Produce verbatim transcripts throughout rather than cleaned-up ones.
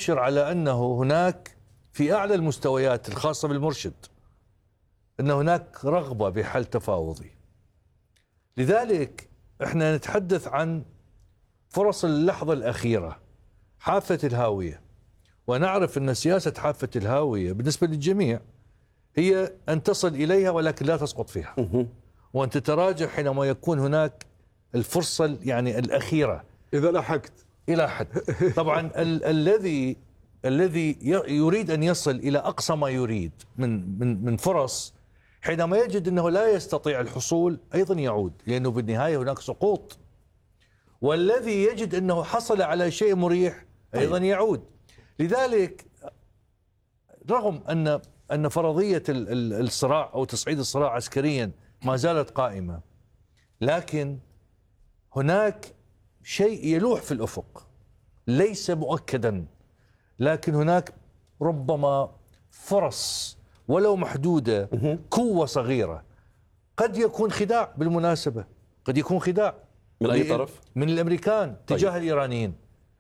يؤشر على أنه هناك في أعلى المستويات الخاصة بالمرشد أن هناك رغبة بحل تفاوضي. لذلك احنا نتحدث عن فرص اللحظة الأخيرة، حافة الهاوية، ونعرف أن سياسة حافة الهاوية بالنسبة للجميع هي أن تصل إليها ولكن لا تسقط فيها، وأن تتراجع حينما يكون هناك الفرصة يعني الأخيرة إذا لحقت إلى حد. طبعا ال الذي الذي يريد أن يصل إلى أقصى ما يريد من من من فرص، حينما يجد أنه لا يستطيع الحصول أيضا يعود، لأنه بالنهاية هناك سقوط. والذي يجد أنه حصل على شيء مريح أيضا يعود. لذلك رغم أن أن فرضية الصراع أو تصعيد الصراع عسكريا ما زالت قائمة، لكن هناك شيء يلوح في الأفق ليس مؤكدا، لكن هناك ربما فرص ولو محدودة، قوة صغيرة. قد يكون خداع بالمناسبة، قد يكون خداع من أي طرف؟ من الأمريكان تجاه طيب. الإيرانيين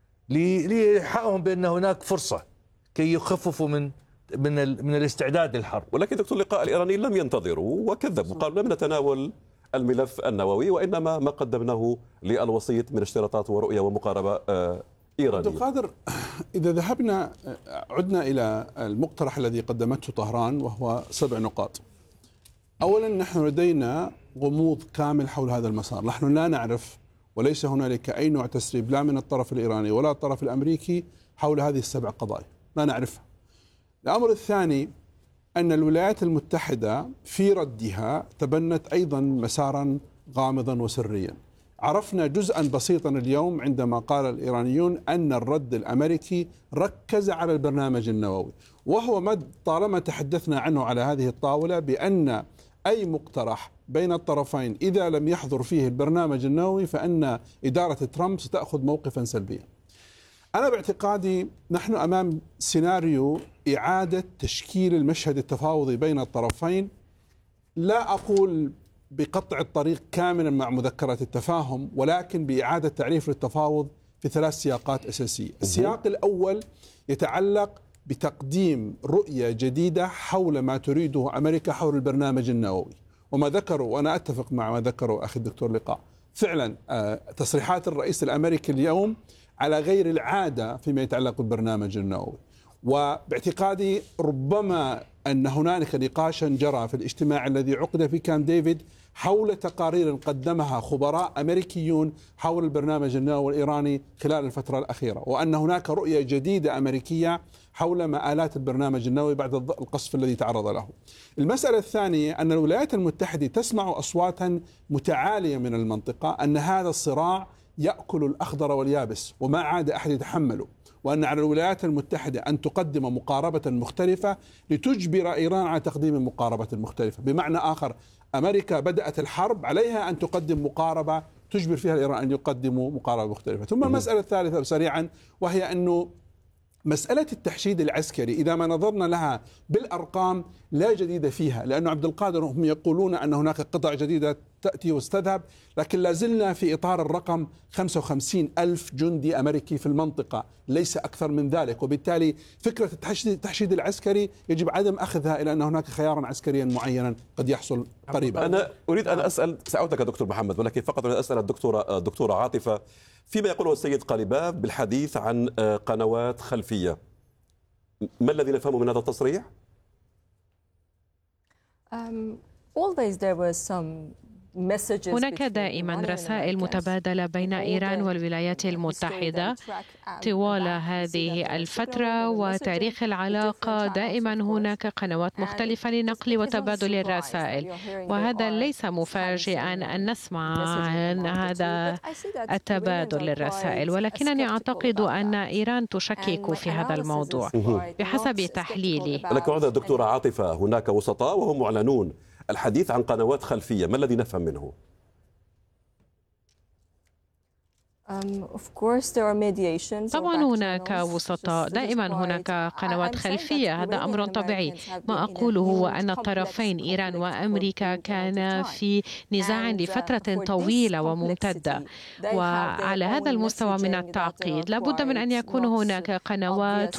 لإيحائهم بأن هناك فرصة كي يخففوا من من من الاستعداد للحرب. ولكن دكتور لقاء، الإيرانيين لم ينتظروا وكذبوا، قالوا لم نتناول الملف النووي وإنما ما قدمناه للوسيط من اشتراطات ورؤية ومقاربة إيرانية. عبد القادر، إذا ذهبنا عدنا إلى المقترح الذي قدمته طهران وهو سبع نقاط. أولا، نحن لدينا غموض كامل حول هذا المسار، نحن لا نعرف وليس هنالك أي نوع تسريب لا من الطرف الإيراني ولا الطرف الأمريكي حول هذه السبع قضايا، لا نعرفها. الأمر الثاني أن الولايات المتحدة في ردها تبنت أيضا مسارا غامضا وسريا. عرفنا جزءا بسيطا اليوم عندما قال الإيرانيون أن الرد الأمريكي ركز على البرنامج النووي، وهو ما طالما تحدثنا عنه على هذه الطاولة بأن أي مقترح بين الطرفين إذا لم يحضر فيه البرنامج النووي فإن إدارة ترامب ستأخذ موقفا سلبيا. أنا باعتقادي نحن أمام سيناريو إعادة تشكيل المشهد التفاوضي بين الطرفين، لا أقول بقطع الطريق كاملا مع مذكرة التفاهم، ولكن بإعادة تعريف للتفاوض في ثلاث سياقات أساسية. السياق الأول يتعلق بتقديم رؤية جديدة حول ما تريده أمريكا حول البرنامج النووي، وما ذكروا، وأنا أتفق مع ما ذكروا أخي الدكتور لقاء، فعلا تصريحات الرئيس الأمريكي اليوم على غير العادة فيما يتعلق بالبرنامج النووي. وباعتقادي ربما أن هنالك نقاشا جرى في الاجتماع الذي عقد في كامب ديفيد حول تقارير قدمها خبراء أمريكيون حول البرنامج النووي الإيراني خلال الفترة الأخيرة، وأن هناك رؤية جديدة أمريكية حول مآلات البرنامج النووي بعد القصف الذي تعرض له. المسألة الثانية أن الولايات المتحدة تسمع أصواتا متعالية من المنطقة أن هذا الصراع يأكل الأخضر واليابس وما عاد أحد يتحمله، وأن على الولايات المتحدة أن تقدم مقاربة مختلفة لتجبر إيران على تقديم مقاربة مختلفة. بمعنى آخر، أمريكا بدأت الحرب، عليها أن تقدم مقاربة تجبر فيها إيران أن يقدموا مقاربة مختلفة. ثم المسألة الثالثة سريعا، وهي أنه مسألة التحشيد العسكري إذا ما نظرنا لها بالأرقام لا جديد فيها، لأن عبد القادر هم يقولون أن هناك قطع جديدة تأتي وستذهب، لكن لازلنا في إطار الرقم خمسة وخمسين ألف جندي أمريكي في المنطقة، ليس أكثر من ذلك. وبالتالي فكرة التحشيد العسكري يجب عدم أخذها إلى أن هناك خيارا عسكريا معينا قد يحصل قريبا. أنا أريد أن أسأل، سأعودك دكتور محمد، ولكن فقط أريد أسأل الدكتورة الدكتورة عاطفة فيما يقوله السيد قليباف بالحديث عن قنوات خلفية، ما الذي نفهمه من هذا التصريح؟ Um, always there was some هناك دائما رسائل متبادلة بين إيران والولايات المتحدة طوال هذه الفترة وتاريخ العلاقة. دائما هناك قنوات مختلفة لنقل وتبادل الرسائل، وهذا ليس مفاجئا أن نسمع عن هذا التبادل الرسائل، ولكنني أعتقد أن إيران تشكك في هذا الموضوع بحسب تحليلي. لكن هذا دكتورة عاطفة، هناك وسطاء وهم معلنون. الحديث عن قنوات خلفية ما الذي نفهم منه؟ طبعا هناك وسطاء، دائما هناك قنوات خلفية، هذا أمر طبيعي. ما أقوله هو أن الطرفين إيران وأمريكا كان في نزاع لفترة طويلة وممتدة، وعلى هذا المستوى من التعقيد لابد من أن يكون هناك قنوات